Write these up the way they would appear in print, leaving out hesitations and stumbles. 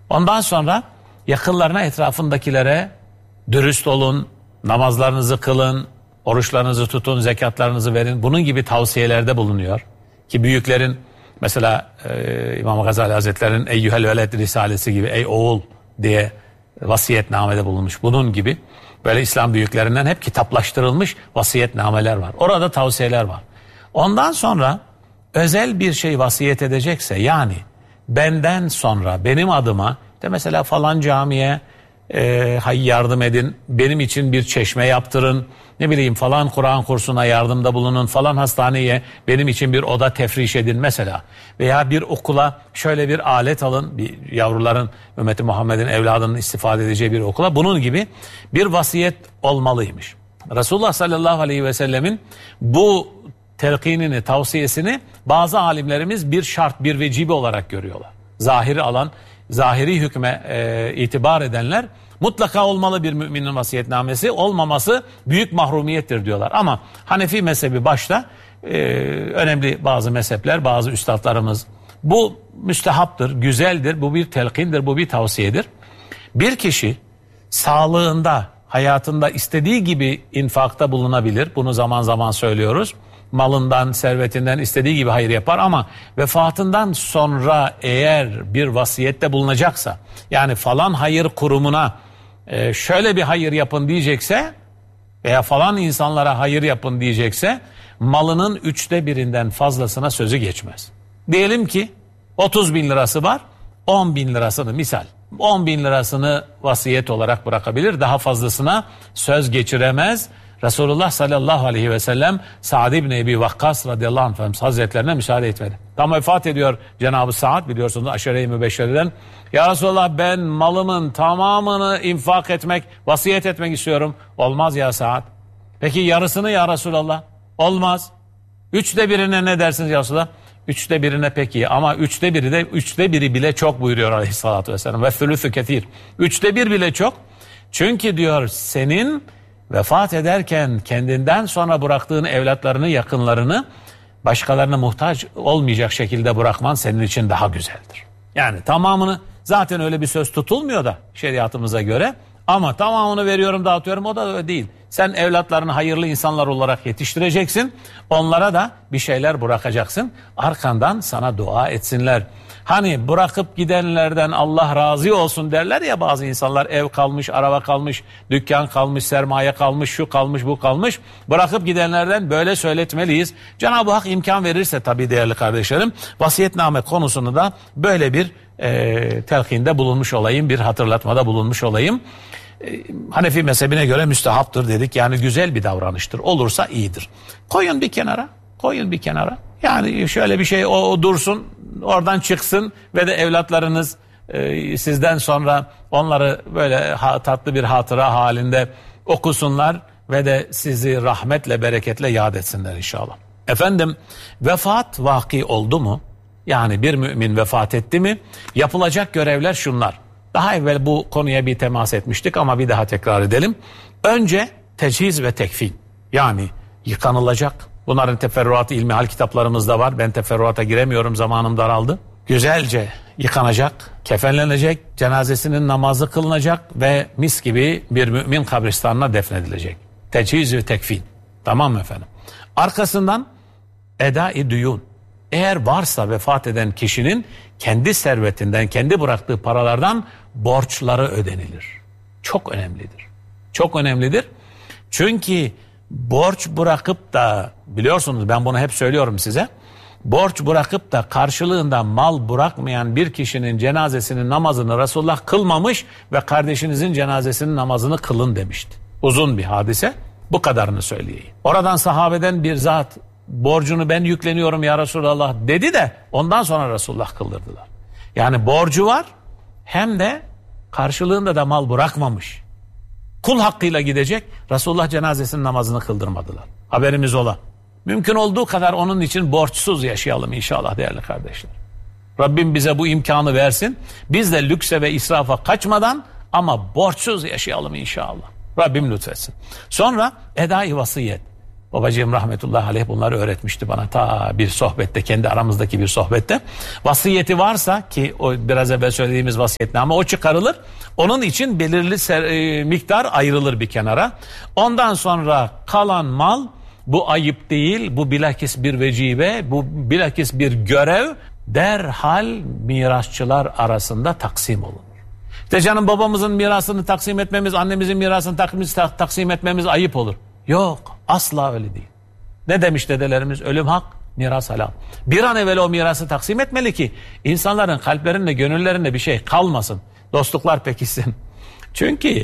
Ondan sonra yakınlarına, etrafındakilere dürüst olun, namazlarınızı kılın, oruçlarınızı tutun, zekatlarınızı verin. Bunun gibi tavsiyelerde bulunuyor. Ki büyüklerin mesela İmam Gazali Hazretleri'nin Eyyühel Veled Risalesi gibi, ey oğul diye vasiyetnamede bulunmuş. Bunun gibi böyle İslam büyüklerinden hep kitaplaştırılmış vasiyetnameler var. Orada tavsiyeler var. Ondan sonra özel bir şey vasiyet edecekse, yani benden sonra benim adıma de mesela falan camiye yardım edin, benim için bir çeşme yaptırın, ne bileyim falan Kur'an kursuna yardımda bulunun, falan hastaneye benim için bir oda tefriş edin mesela. Veya bir okula şöyle bir alet alın, bir yavruların, ümmeti Muhammed'in evladının istifade edeceği bir okula, bunun gibi bir vasiyet olmalıymış. Resulullah sallallahu aleyhi ve sellemin bu telkinini, tavsiyesini bazı alimlerimiz bir şart, bir vecibe olarak görüyorlar. Zahiri hükme itibar edenler mutlaka olmalı bir müminin vasiyetnamesi, olmaması büyük mahrumiyettir diyorlar. Ama Hanefi mezhebi başta önemli bazı mezhepler, bazı üstadlarımız bu müstehaptır, güzeldir, bu bir telkindir, bu bir tavsiyedir. Bir kişi sağlığında, hayatında istediği gibi infakta bulunabilir. Bunu zaman zaman söylüyoruz. Malından, servetinden istediği gibi hayır yapar ama vefatından sonra eğer bir vasiyette bulunacaksa, yani falan hayır kurumuna şöyle bir hayır yapın diyecekse veya falan insanlara hayır yapın diyecekse, malının 1/3'ünden fazlasına sözü geçmez. Diyelim ki 30 bin lirası var, 10 bin lirasını misal 10 bin lirasını vasiyet olarak bırakabilir, daha fazlasına söz geçiremez. Resulullah sallallahu aleyhi ve sellem Sa'd ibn Ebi Vakkas radıyallahu anh Efendimiz Hazretlerine müsaade etmedi. Tam vefat ediyor Cenab-ı Sa'd, biliyorsunuz aşere-i mübeşşereden. Ya Resulullah, ben malımın tamamını infak etmek, vasiyet etmek istiyorum. Olmaz ya Sa'd. Peki yarısını ya Resulullah? Olmaz. 1/3'üne ne dersiniz ya Resulullah? 1/3'üne peki, ama 1/3'ü bile çok buyuruyor aleyhissalatü vesselam. Ve thülüthü ketir. 1/3 bile çok. Çünkü diyor, senin vefat ederken kendinden sonra bıraktığın evlatlarını, yakınlarını başkalarına muhtaç olmayacak şekilde bırakman senin için daha güzeldir. Yani tamamını, zaten öyle bir söz tutulmuyor da şeriatımıza göre, ama tamamını veriyorum, dağıtıyorum, o da öyle değil. Sen evlatlarını hayırlı insanlar olarak yetiştireceksin, onlara da bir şeyler bırakacaksın, arkandan sana dua etsinler. Hani bırakıp gidenlerden Allah razı olsun derler ya bazı insanlar, ev kalmış, araba kalmış, dükkan kalmış, sermaye kalmış, şu kalmış, bu kalmış. Bırakıp gidenlerden böyle söyletmeliyiz. Cenab-ı Hak imkan verirse tabii değerli kardeşlerim, vasiyetname konusunu da böyle bir telkinde bulunmuş olayım, bir hatırlatmada bulunmuş olayım. Hanefi mezhebine göre müstehaptır dedik, yani güzel bir davranıştır, olursa iyidir. Koyun bir kenara. Yani şöyle bir şey o dursun, oradan çıksın ve de evlatlarınız sizden sonra onları böyle tatlı bir hatıra halinde okusunlar ve de sizi rahmetle, bereketle yad etsinler inşallah. Efendim, vefat vaki oldu mu? Yani bir mümin vefat etti mi? Yapılacak görevler şunlar. Daha evvel bu konuya bir temas etmiştik ama bir daha tekrar edelim. Önce tecihiz ve tekfin, yani yıkanılacak. Bunların teferruatı ilmihal kitaplarımızda var. Ben teferruata giremiyorum, zamanım daraldı. Güzelce yıkanacak, kefenlenecek, cenazesinin namazı kılınacak ve mis gibi bir mümin kabristanına defnedilecek. Tecihiz ve tekfin. Tamam mı efendim? Arkasından eda-i düyun. Eğer varsa vefat eden kişinin kendi servetinden, kendi bıraktığı paralardan borçları ödenilir. Çok önemlidir. Çok önemlidir. Çünkü borç bırakıp da, biliyorsunuz ben bunu hep söylüyorum size, borç bırakıp da karşılığında mal bırakmayan bir kişinin cenazesinin namazını Resulullah kılmamış ve kardeşinizin cenazesinin namazını kılın demişti. Uzun bir hadise, bu kadarını söyleyeyim. Oradan sahabeden bir zat, borcunu ben yükleniyorum ya Resulallah dedi de ondan sonra Resulullah kıldırdılar. Yani borcu var, hem de karşılığında da mal bırakmamış. Kul hakkıyla gidecek, Resulullah cenazesinin namazını kıldırmadılar. Haberimiz ola. Mümkün olduğu kadar onun için borçsuz yaşayalım inşallah değerli kardeşler. Rabbim bize bu imkanı versin. Biz de lükse ve israfa kaçmadan ama borçsuz yaşayalım inşallah. Rabbim lütfetsin. Sonra eda-i vasiyet. Babacığım rahmetullahi aleyh bunları öğretmişti bana ta bir sohbette, kendi aramızdaki bir sohbette. Vasiyeti varsa, ki o biraz evvel söylediğimiz vasiyetname, o çıkarılır. Onun için belirli miktar ayrılır bir kenara. Ondan sonra kalan mal, bu ayıp değil, bu bilakis bir vecibe, bu bilakis bir görev, derhal mirasçılar arasında taksim olunur. İşte canım babamızın mirasını taksim etmemiz, annemizin mirasını taksim etmemiz ayıp olur. Yok, asla öyle değil. Ne demiş dedelerimiz? Ölüm hak, miras halal. Bir an evvel o mirası taksim etmeli ki insanların kalplerinde, gönüllerinde bir şey kalmasın. Dostluklar pekişsin. Çünkü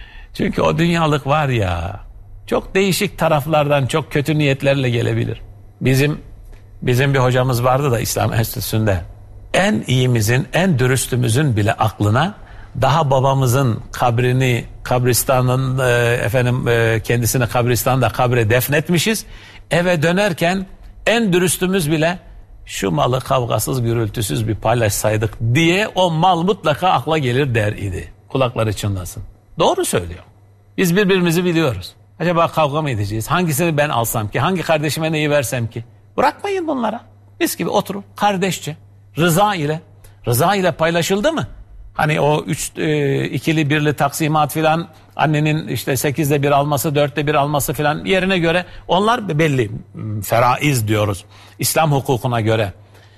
o dünyalık var ya, çok değişik taraflardan, çok kötü niyetlerle gelebilir. Bizim bir hocamız vardı da İslam Enstitüsü'nde. En iyimizin, en dürüstümüzün bile aklına daha babamızın kabrini, kabristanın kendisini kabristanda kabre defnetmişiz. Eve dönerken en dürüstümüz bile şu malı kavgasız gürültüsüz bir paylaşsaydık diye o mal mutlaka akla gelir der idi. Kulakları çınlasın. Doğru söylüyor. Biz birbirimizi biliyoruz. Acaba kavga mı edeceğiz? Hangisini ben alsam ki? Hangi kardeşime neyi versem ki? Bırakmayın bunlara. Biz gibi oturun kardeşçe, rıza ile paylaşıldı mı? Hani o ikili birli taksimat filan, annenin işte 8'de 1 alması, 4'te 1 alması filan yerine göre, onlar belli. Feraiz diyoruz. İslam hukukuna göre.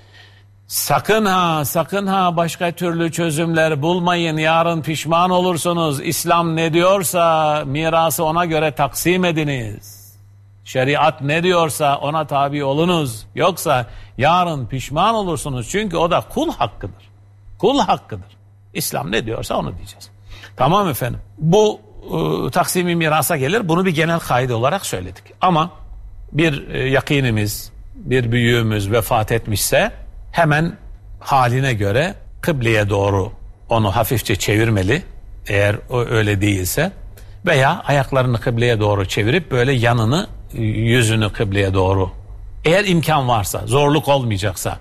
Sakın ha başka türlü çözümler bulmayın. Yarın pişman olursunuz. İslam ne diyorsa mirası ona göre taksim ediniz. Şeriat ne diyorsa ona tabi olunuz. Yoksa yarın pişman olursunuz. Çünkü o da kul hakkıdır. Kul hakkıdır. İslam ne diyorsa onu diyeceğiz. Tamam efendim. Bu taksimi mirasa gelir. Bunu bir genel kaide olarak söyledik. Ama bir yakinimiz, bir büyüğümüz vefat etmişse hemen haline göre kıbleye doğru onu hafifçe çevirmeli. Eğer o öyle değilse, veya ayaklarını kıbleye doğru çevirip böyle yüzünü kıbleye doğru, eğer imkan varsa, zorluk olmayacaksa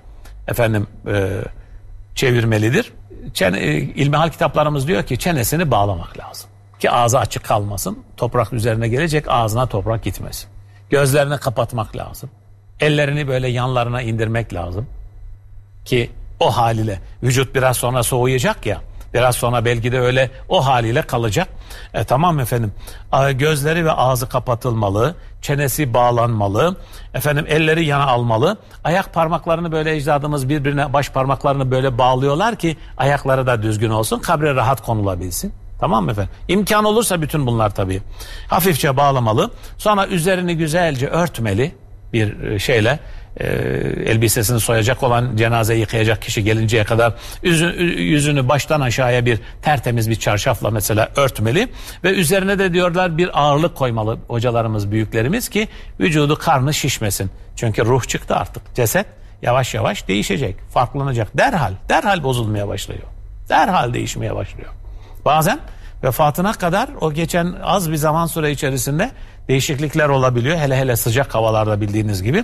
çevirmelidir. İlmihal kitaplarımız diyor ki çenesini bağlamak lazım ki ağzı açık kalmasın, toprak üzerine gelecek, ağzına toprak gitmesin. Gözlerini kapatmak lazım, ellerini böyle yanlarına indirmek lazım ki o haliyle vücut biraz sonra soğuyacak ya, biraz sonra belki de öyle o haliyle kalacak. Tamam efendim. Gözleri ve ağzı kapatılmalı, çenesi bağlanmalı, elleri yana almalı. Ayak parmaklarını böyle ecdadımız birbirine, baş parmaklarını böyle bağlıyorlar ki ayakları da düzgün olsun, kabre rahat konulabilsin. Tamam mı efendim? İmkan olursa bütün bunlar tabii. Hafifçe bağlamalı. Sonra üzerini güzelce örtmeli bir şeyle. Elbisesini soyacak olan, cenazeyi yıkayacak kişi gelinceye kadar yüzünü baştan aşağıya bir tertemiz bir çarşafla mesela örtmeli ve üzerine de diyorlar bir ağırlık koymalı hocalarımız, büyüklerimiz ki vücudu, karnı şişmesin. Çünkü ruh çıktı artık. Ceset yavaş yavaş değişecek, farklanacak. Derhal bozulmaya başlıyor. Derhal değişmeye başlıyor. Bazen vefatına kadar o geçen az bir zaman süre içerisinde değişiklikler olabiliyor. Hele sıcak havalarda bildiğiniz gibi.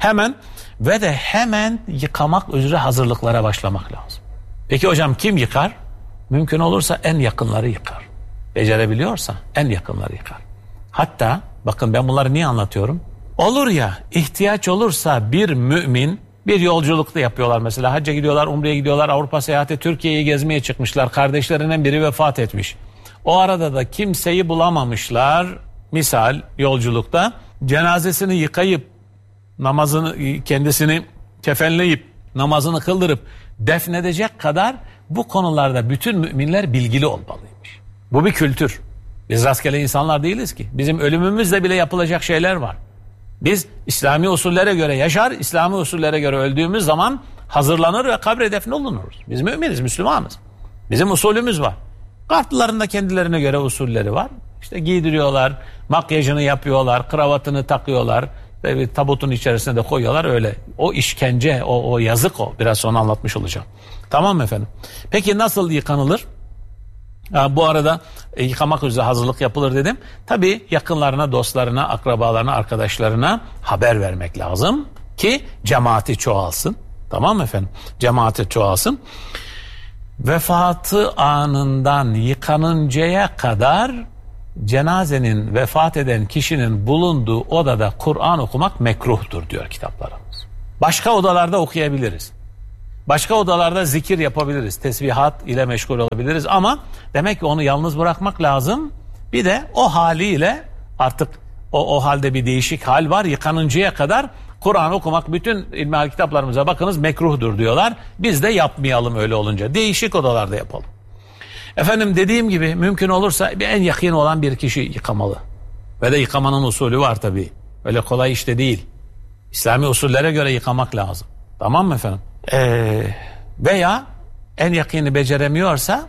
Hemen yıkamak üzere hazırlıklara başlamak lazım. Peki hocam kim yıkar? Mümkün olursa en yakınları yıkar. Becerebiliyorsa en yakınları yıkar. Hatta bakın ben bunları niye anlatıyorum? Olur ya, ihtiyaç olursa bir mümin bir yolculukta yapıyorlar mesela. Hacca gidiyorlar, umreye gidiyorlar, Avrupa seyahati, Türkiye'yi gezmeye çıkmışlar. Kardeşlerinden biri vefat etmiş. O arada da kimseyi bulamamışlar. Misal yolculukta cenazesini yıkayıp, namazını, kendisini kefenleyip, namazını kıldırıp defnedecek kadar bu konularda bütün müminler bilgili olmalıymış. Bu bir kültür. Biz rastgele insanlar değiliz ki. Bizim ölümümüzle bile yapılacak şeyler var. Biz İslami usullere göre yaşar, İslami usullere göre öldüğümüz zaman hazırlanır ve kabre defnolunuruz. Biz müminiz, Müslümanız. Bizim usulümüz var. Kartlarında kendilerine göre usulleri var. İşte giydiriyorlar, makyajını yapıyorlar, kravatını takıyorlar ve bir tabutun içerisine de koyuyorlar öyle. O işkence, o yazık o. Biraz sonra anlatmış olacağım. Tamam mı efendim? Peki nasıl yıkanılır? Bu arada yıkamak üzere hazırlık yapılır dedim. Tabii yakınlarına, dostlarına, akrabalarına, arkadaşlarına haber vermek lazım ki cemaati çoğalsın. Tamam mı efendim? Cemaati çoğalsın. Vefatı anından yıkanıncaya kadar cenazenin, vefat eden kişinin bulunduğu odada Kur'an okumak mekruhtur diyor kitaplarımız. Başka odalarda okuyabiliriz. Başka odalarda zikir yapabiliriz. Tesbihat ile meşgul olabiliriz ama demek ki onu yalnız bırakmak lazım. Bir de o haliyle artık o halde bir değişik hal var. Yıkanıncaya kadar Kur'an okumak, bütün ilmihal kitaplarımıza bakınız, mekruhdur diyorlar. Biz de yapmayalım öyle olunca. Değişik odalarda yapalım. Efendim dediğim gibi mümkün olursa en yakın olan bir kişi yıkamalı. Ve de yıkamanın usulü var tabii. Öyle kolay işte değil. İslami usullere göre yıkamak lazım. Tamam mı efendim? Veya en yakını beceremiyorsa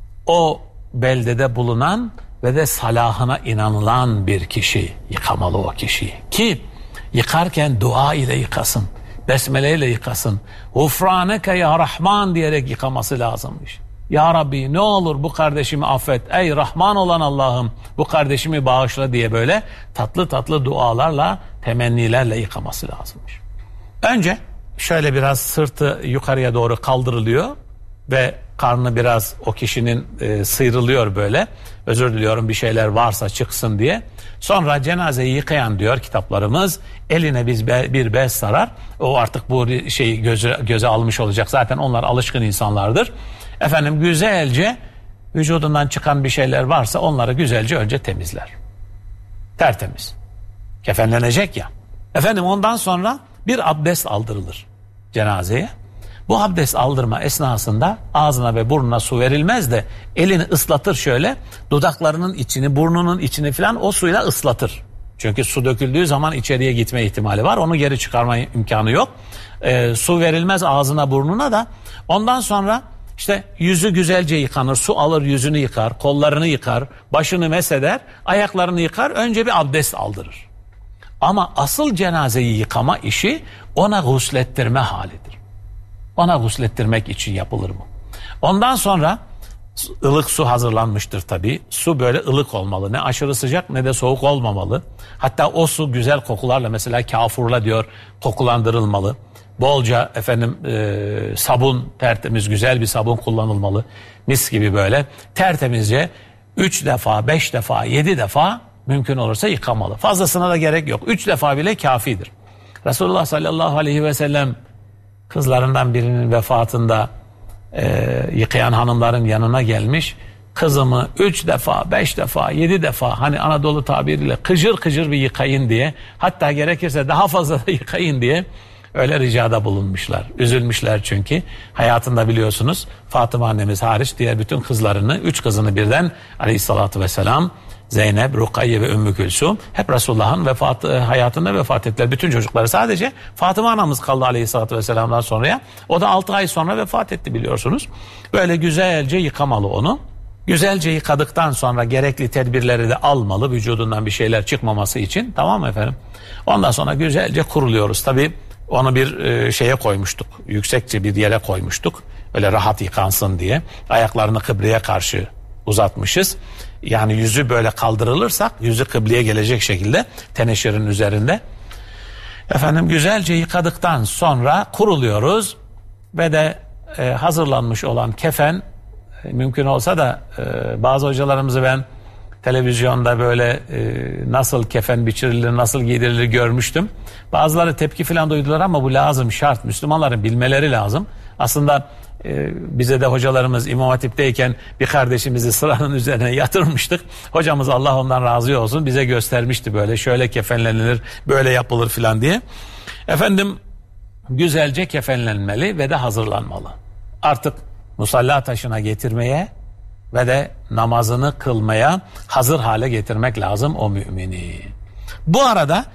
o beldede bulunan ve de salahına inanılan bir kişi yıkamalı o kişiyi. Ki yıkarken dua ile yıkasın. Besmele ile yıkasın. Gufraneke ya Rahman diyerek yıkaması lazımmış. Ya Rabbi ne olur bu kardeşimi affet. Ey Rahman olan Allah'ım bu kardeşimi bağışla diye böyle tatlı tatlı dualarla, temennilerle yıkaması lazımmış. Önce şöyle biraz sırtı yukarıya doğru kaldırılıyor ve karnı biraz o kişinin sıyrılıyor böyle. Özür diliyorum bir şeyler varsa çıksın diye. Sonra cenazeyi yıkayan diyor kitaplarımız eline bir bez sarar. O artık bu şeyi göze almış olacak. Zaten onlar alışkın insanlardır. Efendim güzelce vücudundan çıkan bir şeyler varsa onları güzelce önce temizler. Tertemiz. Kefenlenecek ya. Efendim ondan sonra bir abdest aldırılır cenazeye. Bu abdest aldırma esnasında ağzına ve burnuna su verilmez de elini ıslatır şöyle, dudaklarının içini, burnunun içini falan o suyla ıslatır. Çünkü su döküldüğü zaman içeriye gitme ihtimali var. Onu geri çıkarma imkanı yok. Su verilmez ağzına, burnuna da. Ondan sonra işte yüzü güzelce yıkanır. Su alır, yüzünü yıkar, kollarını yıkar, başını mesheder, ayaklarını yıkar. Önce bir abdest aldırır. Ama asıl cenazeyi yıkama işi ona guslettirme halidir. Ona guslettirmek için yapılır bu. Ondan sonra ılık su hazırlanmıştır tabii. Su böyle ılık olmalı. Ne aşırı sıcak ne de soğuk olmamalı. Hatta o su güzel kokularla, mesela kafurla diyor, kokulandırılmalı. Bolca efendim sabun, tertemiz güzel bir sabun kullanılmalı. Mis gibi böyle tertemizce 3 defa, 5 defa, 7 defa mümkün olursa yıkamalı. Fazlasına da gerek yok. 3 defa bile kafidir. Resulullah sallallahu aleyhi ve sellem kızlarından birinin vefatında yıkayan hanımların yanına gelmiş. Kızımı 3 defa, 5 defa, 7 defa, hani Anadolu tabiriyle kıcır kıcır bir yıkayın diye, hatta gerekirse daha fazla da yıkayın diye öyle ricada bulunmuşlar. Üzülmüşler çünkü. Hayatında biliyorsunuz Fatıma annemiz hariç diğer bütün kızlarını, 3 kızını birden aleyhissalatü vesselam, Zeynep, Rukayye ve Ümmü Külsum hep Resulullah'ın hayatında vefat ettiler. Bütün çocukları, sadece Fatıma anamız kaldı aleyhissalatü vesselam'dan sonraya. O da 6 ay sonra vefat etti biliyorsunuz. Böyle güzelce yıkamalı onu. Güzelce yıkadıktan sonra gerekli tedbirleri de almalı, vücudundan bir şeyler çıkmaması için. Tamam mı efendim? Ondan sonra güzelce kuruluyoruz. Tabii onu bir şeye koymuştuk. Yüksekçe bir yere koymuştuk. Öyle rahat yıkansın diye. Ayaklarını kıbleye karşı uzatmışız. Yani yüzü böyle kaldırılırsak yüzü kıbleye gelecek şekilde teneşirin üzerinde. Efendim güzelce yıkadıktan sonra kuruluyoruz ve de hazırlanmış olan kefen, mümkün olsa da bazı hocalarımızı ben televizyonda böyle nasıl kefen biçirilir, nasıl giydirilir görmüştüm. Bazıları tepki falan duydular ama bu lazım, şart. Müslümanların bilmeleri lazım. Aslında bize de hocalarımız İmam Hatip'teyken bir kardeşimizi sıranın üzerine yatırmıştık. Hocamız, Allah ondan razı olsun, bize göstermişti böyle, şöyle kefenlenilir, böyle yapılır filan diye. Efendim güzelce kefenlenmeli ve de hazırlanmalı. Artık musalla taşına getirmeye ve de namazını kılmaya hazır hale getirmek lazım o mümini. Bu arada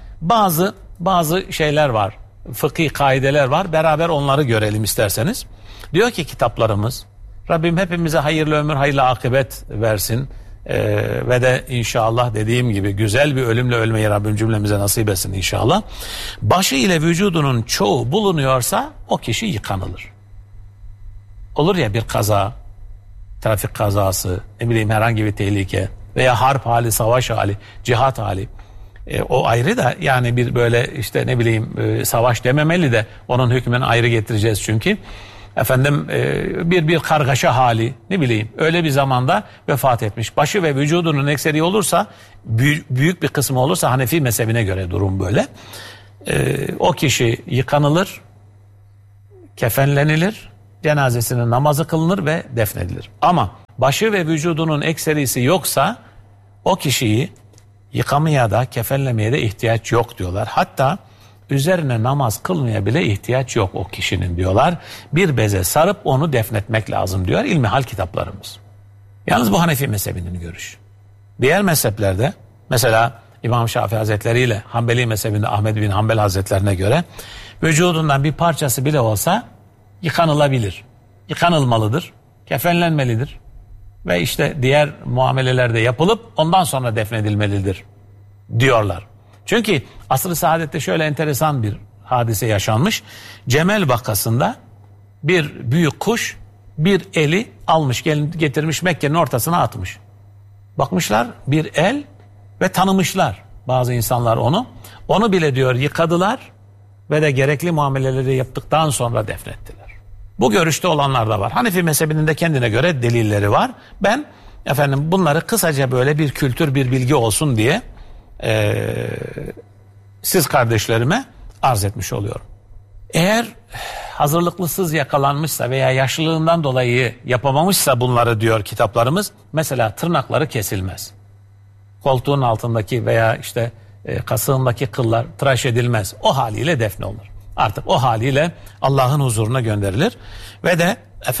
bazı şeyler var, fıkhi kaideler var, beraber onları görelim isterseniz. Diyor ki kitaplarımız, Rabbim hepimize hayırlı ömür, hayırlı akıbet versin ve de inşallah dediğim gibi güzel bir ölümle ölmeyi Rabbim cümlemize nasip etsin inşallah. Başı ile vücudunun çoğu bulunuyorsa o kişi yıkanılır. Olur ya bir kaza, trafik kazası, ne bileyim herhangi bir tehlike veya harp hali, savaş hali, cihat hali. O ayrı da, yani bir böyle işte ne bileyim savaş dememeli de onun hükmünü ayrı getireceğiz çünkü. bir kargaşa hali, ne bileyim, öyle bir zamanda vefat etmiş. Başı ve vücudunun ekseri olursa, büyük bir kısmı olursa, Hanefi mezhebine göre durum böyle. O kişi yıkanılır, kefenlenilir, cenazesinin namazı kılınır ve defnedilir. Ama başı ve vücudunun ekserisi yoksa o kişiyi yıkamaya da kefenlemeye de ihtiyaç yok diyorlar. Hatta üzerine namaz kılmaya bile ihtiyaç yok o kişinin diyorlar. Bir beze sarıp onu defnetmek lazım diyor ilmihal kitaplarımız. Yalnız bu Hanefi mezhebinin görüşü. Diğer mezheplerde mesela İmam Şafii Hazretleri ile Hanbeli mezhebinde Ahmed bin Hanbel Hazretlerine göre vücudundan bir parçası bile olsa yıkanılabilir. Yıkanılmalıdır, kefenlenmelidir ve işte diğer muamelelerde yapılıp ondan sonra defnedilmelidir diyorlar. Çünkü asr-ı saadette şöyle enteresan bir hadise yaşanmış. Cemel vakasında bir büyük kuş bir eli almış, getirmiş Mekke'nin ortasına atmış. Bakmışlar bir el ve tanımışlar bazı insanlar onu. Onu bile diyor yıkadılar ve de gerekli muameleleri yaptıktan sonra defnettiler. Bu görüşte olanlar da var. Hanefi mezhebinin de kendine göre delilleri var. Ben bunları kısaca böyle bir kültür, bir bilgi olsun diye siz kardeşlerime arz etmiş oluyorum. Eğer hazırlıklısız yakalanmışsa veya yaşlılığından dolayı yapamamışsa bunları diyor kitaplarımız, mesela tırnakları kesilmez. Koltuğun altındaki veya işte kasığındaki kıllar tıraş edilmez. O haliyle defnolunur. Artık o haliyle Allah'ın huzuruna gönderilir ve de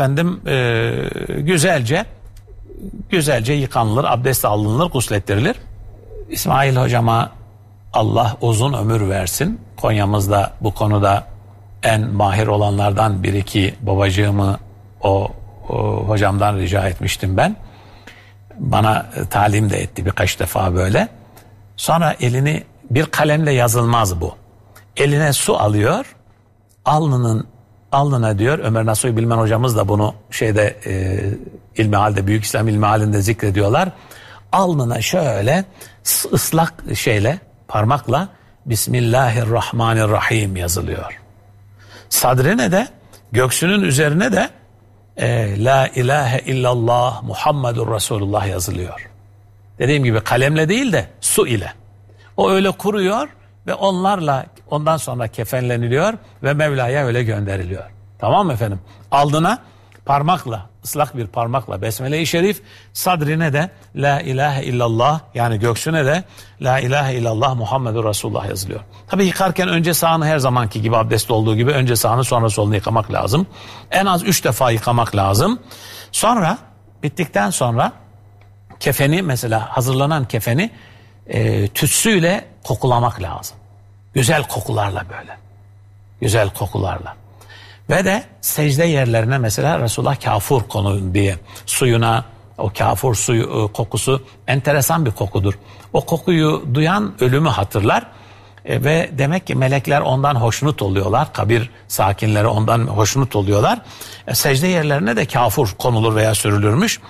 güzelce yıkanılır, abdest alınır, guslettirilir. İsmail hocama Allah uzun ömür versin. Konya'mızda bu konuda en mahir olanlardan bir iki babacığımı o hocamdan rica etmiştim ben. Bana talim de etti birkaç defa böyle. Sonra elini, bir kalemle yazılmaz bu. Eline su alıyor. Alnına diyor, Ömer Nasuhi Bilmen hocamız da bunu İlmihal'de, Büyük İslam İlmihal'inde zikrediyorlar. Alnına şöyle ıslak parmakla Bismillahirrahmanirrahim yazılıyor. Sadrine de, göğsünün üzerine de La ilahe illallah Muhammedur Resulullah yazılıyor. Dediğim gibi kalemle değil de su ile. O öyle kuruyor ve ondan sonra kefenleniliyor ve Mevla'ya öyle gönderiliyor. Tamam mı efendim? Alnına parmakla, ıslak bir parmakla Besmele-i Şerif, sadrine de La ilahe illallah, yani göğsüne de La ilahe illallah Muhammedur Resulullah yazılıyor. Tabii yıkarken önce sağını, her zamanki gibi abdest olduğu gibi önce sağını sonra solunu yıkamak lazım. En az 3 defa yıkamak lazım. Sonra bittikten sonra kefeni, mesela hazırlanan kefeni tütsüyle kokulamak lazım. Güzel kokularla böyle. Güzel kokularla. Ve de secde yerlerine mesela Resulullah kafur konun diye suyuna, o kafur suyu kokusu enteresan bir kokudur. O kokuyu duyan ölümü hatırlar ve demek ki melekler ondan hoşnut oluyorlar. Kabir sakinleri ondan hoşnut oluyorlar. Secde yerlerine de kafur konulur veya sürülürmüş.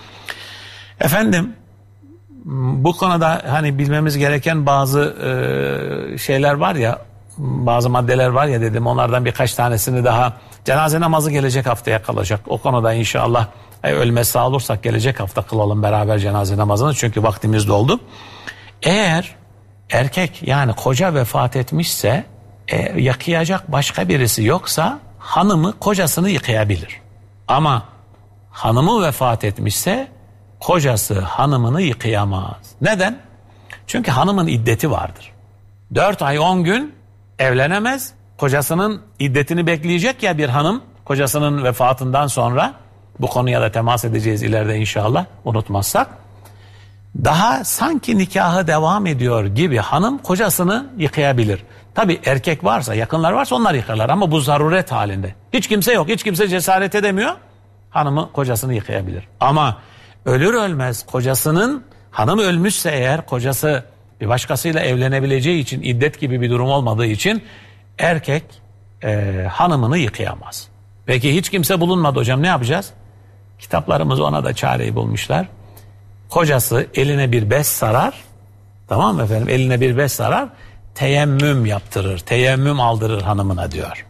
Bu konuda hani bilmemiz gereken bazı şeyler var ya, bazı maddeler var ya dedim, onlardan birkaç tanesini daha, cenaze namazı gelecek haftaya kalacak. O konuda inşallah ölmez sağ olursak gelecek hafta kılalım beraber cenaze namazını, çünkü vaktimiz doldu. Eğer erkek, yani koca vefat etmişse, yıkayacak başka birisi yoksa hanımı kocasını yıkayabilir. Ama hanımı vefat etmişse kocası hanımını yıkayamaz. Neden? Çünkü hanımın iddeti vardır. 4 ay 10 gün evlenemez. Kocasının iddetini bekleyecek ya bir hanım, kocasının vefatından sonra. Bu konuya da temas edeceğiz ileride inşallah, unutmazsak. Daha sanki nikahı devam ediyor gibi hanım kocasını yıkayabilir. Tabii erkek varsa, yakınlar varsa onlar yıkarlar ama bu zaruret halinde. Hiç kimse yok, hiç kimse cesaret edemiyor. Hanımı kocasını yıkayabilir. Ama ölür ölmez hanım ölmüşse eğer, kocası bir başkasıyla evlenebileceği için, iddet gibi bir durum olmadığı için erkek hanımını yıkayamaz. Peki hiç kimse bulunmadı hocam, ne yapacağız? Kitaplarımız ona da çareyi bulmuşlar. Kocası eline bir bez sarar, tamam mı efendim, eline bir bez sarar, teyemmüm yaptırır, teyemmüm aldırır hanımına diyor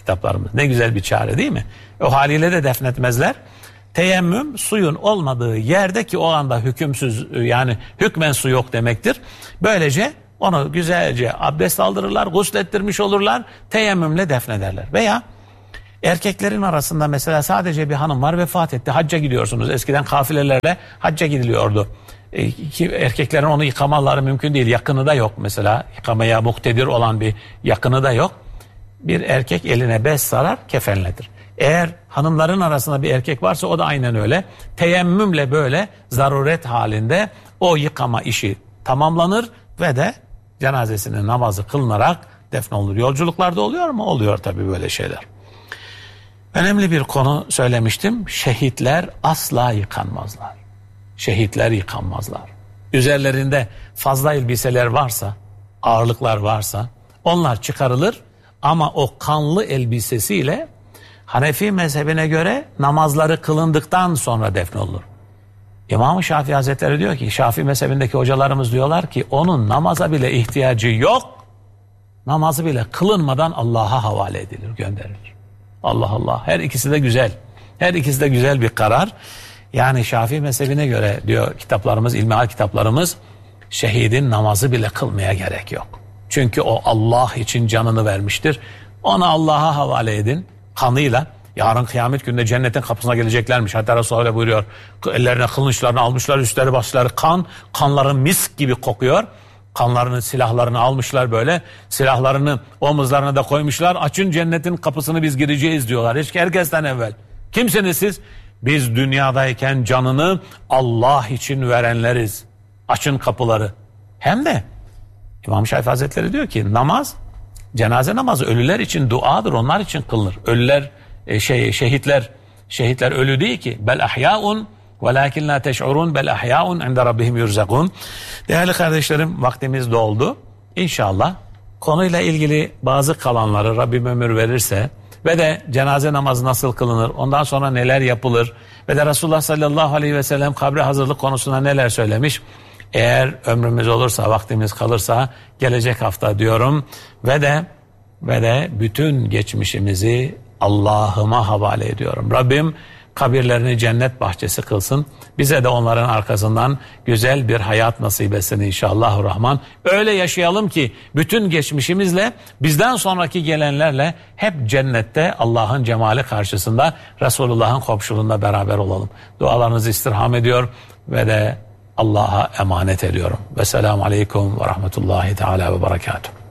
kitaplarımız. Ne güzel bir çare değil mi? O haliyle de defnetmezler. Teyemmüm suyun olmadığı yerde ki o anda hükümsüz, yani hükmen su yok demektir. Böylece onu güzelce abdest aldırırlar, guslettirmiş olurlar, teyemmümle defnederler. Veya erkeklerin arasında mesela sadece bir hanım var, vefat etti, hacca gidiyorsunuz. Eskiden kafilelerle hacca gidiliyordu. Ki erkeklerin onu yıkamaları mümkün değil. Yakını da yok mesela. Yıkamaya muktedir olan bir yakını da yok. Bir erkek eline bez sarar, kefenledir. Eğer hanımların arasında bir erkek varsa o da aynen öyle. Teyemmümle böyle zaruret halinde o yıkama işi tamamlanır ve de cenazesinin namazı kılınarak defnolunur. Yolculuklarda oluyor mu? Oluyor tabii böyle şeyler. Önemli bir konu söylemiştim. Şehitler asla yıkanmazlar. Şehitler yıkanmazlar. Üzerlerinde fazla elbiseler varsa, ağırlıklar varsa onlar çıkarılır ama o kanlı elbisesiyle Hanefi mezhebine göre namazları kılındıktan sonra defnolunur. İmam-ı Şafii Hazretleri diyor ki, Şafii mezhebindeki hocalarımız diyorlar ki onun namaza bile ihtiyacı yok. Namazı bile kılınmadan Allah'a havale edilir, gönderilir. Allah Allah. Her ikisi de güzel. Her ikisi de güzel bir karar. Yani Şafii mezhebine göre diyor kitaplarımız, ilmihal kitaplarımız, şehidin namazı bile kılmaya gerek yok. Çünkü o Allah için canını vermiştir. Onu Allah'a havale edin kanıyla. Yarın kıyamet gününde cennetin kapısına geleceklermiş. Hatta Resulullah öyle buyuruyor. Ellerine kılıçlarını almışlar, üstleri başları kan. Kanları misk gibi kokuyor. Kanlarını, silahlarını almışlar böyle. Silahlarını omuzlarına da koymuşlar. Açın cennetin kapısını, biz gireceğiz diyorlar. Herkesten evvel. Kimsiniz siz? Biz dünyadayken canını Allah için verenleriz. Açın kapıları. Hem de İmam Şafii Hazretleri diyor ki namaz, cenaze namazı ölüler için duadır. Onlar için kılınır. Ölüler, şehitler ölü değil ki. Bel ahyaun velakin la teş'urun bel ahyaun inde rabbihim yurzakun. Değerli kardeşlerim, vaktimiz doldu. İnşallah konuyla ilgili bazı kalanları Rabbim ömür verirse ve de cenaze namazı nasıl kılınır, ondan sonra neler yapılır ve de Resulullah sallallahu aleyhi ve sellem kabre hazırlık konusunda neler söylemiş, eğer ömrümüz olursa, vaktimiz kalırsa gelecek hafta diyorum ve de bütün geçmişimizi Allah'ıma havale ediyorum. Rabbim kabirlerini cennet bahçesi kılsın. Bize de onların arkasından güzel bir hayat nasip etsin inşallahurrahman. Öyle yaşayalım ki bütün geçmişimizle, bizden sonraki gelenlerle hep cennette Allah'ın cemali karşısında, Resulullah'ın komşuluğunda beraber olalım. Dualarınızı istirham ediyor ve de Allah'a emanet ediyorum. Vesselamu aleyküm ve rahmetullahi teala ve berekatuhu.